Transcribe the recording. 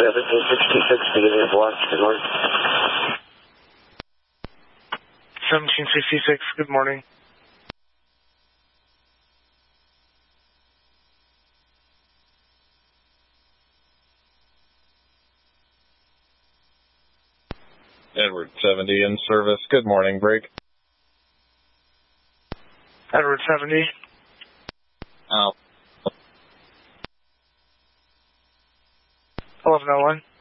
1766, beginning of block, good morning. 1766, good morning. Edward 70 in service. Good morning, break. Edward 70. 1101.